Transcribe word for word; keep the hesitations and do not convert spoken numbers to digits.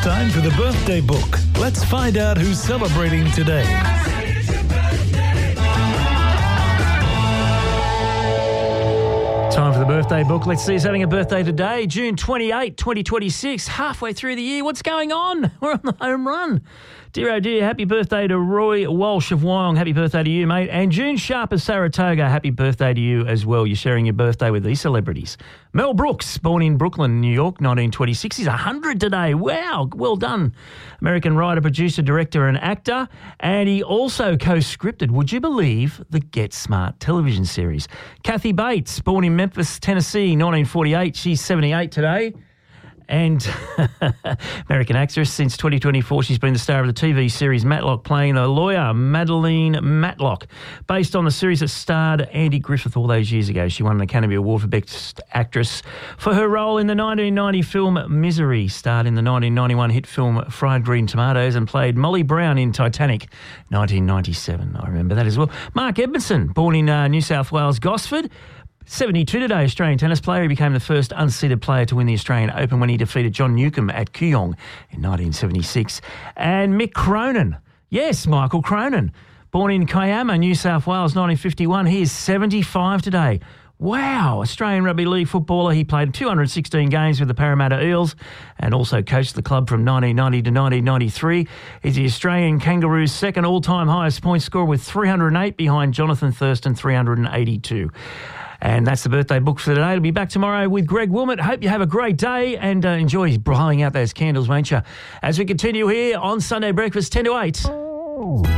time for the birthday book. Let's find out who's celebrating today. Time for the birthday book. Let's see who's having a birthday today. June twenty-eighth, twenty twenty-six. Halfway through the year. What's going on? We're on the home run. Dear oh dear, happy birthday to Roy Walsh of Wyong. Happy birthday to you, mate. And June Sharp of Saratoga. Happy birthday to you as well. You're sharing your birthday with these celebrities. Mel Brooks, born in Brooklyn, New York, nineteen twenty-six. He's one hundred today. Wow, well done. American writer, producer, director and actor. And he also co-scripted, would you believe, the Get Smart television series. Kathy Bates, born in Memphis, Tennessee, nineteen forty-eight. She's seventy-eight today. And American actress since twenty twenty-four. She's been the star of the T V series Matlock, playing the lawyer Madeline Matlock. Based on the series that starred Andy Griffith all those years ago. She won an Academy Award for Best Actress for her role in the nineteen ninety film Misery. Starred in the nineteen ninety-one hit film Fried Green Tomatoes and played Molly Brown in Titanic, nineteen ninety-seven. I remember that as well. Mark Edmondson, born in uh, New South Wales, Gosford. seventy-two today, Australian tennis player. He became the first unseeded player to win the Australian Open when he defeated John Newcombe at Kooyong in nineteen seventy-six. And Mick Cronin. Yes, Michael Cronin. Born in Kiama, New South Wales, nineteen fifty-one. He is seventy-five today. Wow, Australian Rugby League footballer. He played two hundred sixteen games with the Parramatta Eels and also coached the club from nineteen ninety to nineteen ninety-three. He's the Australian Kangaroos' second all-time highest point scorer with three hundred eight behind Jonathan Thurston, three hundred eighty-two. And that's the birthday book for today. It'll be back tomorrow with Greg Wilmot. Hope you have a great day and uh, enjoy blowing out those candles, won't you? As we continue here on Sunday Breakfast, ten to eight.